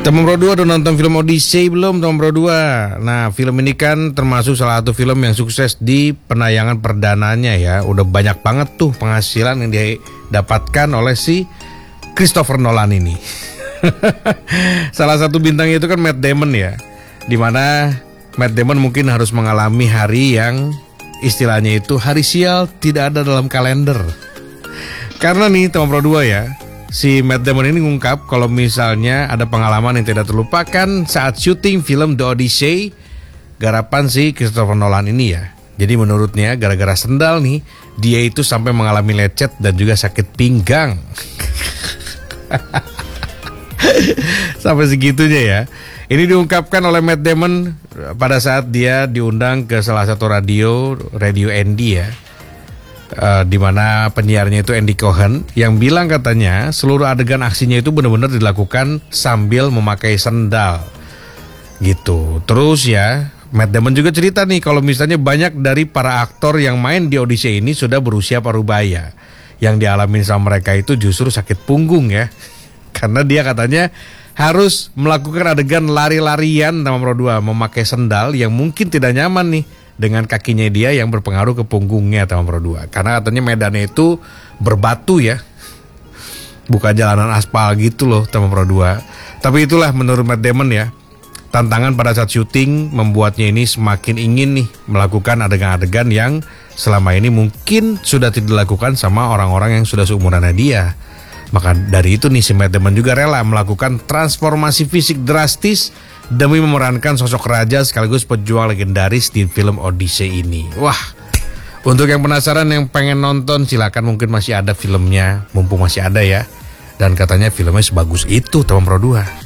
Teman Pro 2 udah nonton film Odyssey belum, Teman Pro 2? Nah, film ini kan termasuk salah satu film yang sukses di penayangan perdananya ya. Udah banyak banget tuh penghasilan yang didapatkan oleh si Christopher Nolan ini. Salah satu bintangnya itu kan Matt Damon ya. Dimana Matt Damon mungkin harus mengalami hari yang istilahnya itu hari sial tidak ada dalam kalender. Karena nih Teman Pro 2 ya, si Matt Damon ini ngungkap kalau misalnya ada pengalaman yang tidak terlupakan saat syuting film The Odyssey garapan si Christopher Nolan ini ya. Jadi menurutnya gara-gara sendal nih, dia itu sampai mengalami lecet dan juga sakit pinggang. Sampai segitunya ya. Ini diungkapkan oleh Matt Damon pada saat dia diundang ke salah satu radio Andy ya. Di mana penyiarnya itu Andy Cohen yang bilang katanya seluruh adegan aksinya itu benar-benar dilakukan sambil memakai sendal gitu. Terus ya Matt Damon juga cerita nih kalau misalnya banyak dari para aktor yang main di Odyssey ini sudah berusia parubaya. Yang dialami sama mereka itu justru sakit punggung ya. Karena dia katanya harus melakukan adegan lari-larian Teman Pro 2 memakai sendal yang mungkin tidak nyaman nih dengan kakinya dia yang berpengaruh ke punggungnya Teman Pro 2. Karena katanya medannya itu berbatu ya. Bukan jalanan aspal gitu loh Teman Pro 2. Tapi itulah menurut Matt Damon ya, tantangan pada saat syuting membuatnya ini semakin ingin nih melakukan adegan-adegan yang selama ini mungkin sudah tidak dilakukan sama orang-orang yang sudah seumurannya dia. Maka dari itu nih si Matt Damon juga rela melakukan transformasi fisik drastis demi memerankan sosok raja sekaligus pejuang legendaris di film Odyssey ini. Wah, untuk yang penasaran yang pengen nonton silakan, mungkin masih ada filmnya, mumpung masih ada ya. Dan katanya filmnya sebagus itu Teman Pro 2.